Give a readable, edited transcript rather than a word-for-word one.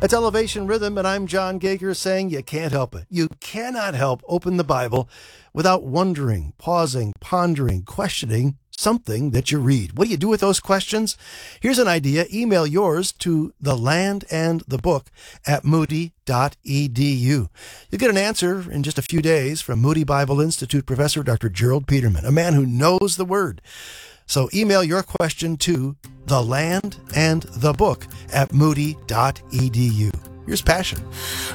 It's Elevation Rhythm, and I'm John Gager saying you can't help it. You cannot help open the Bible without wondering, pausing, pondering, questioning something that you read. What do you do with those questions? Here's an idea. Email yours to thelandandthebook@moody.edu. You'll get an answer in just a few days from Moody Bible Institute professor Dr. Gerald Peterman, a man who knows the Word. So email your question to thelandandthebook@moody.edu. Here's Passion.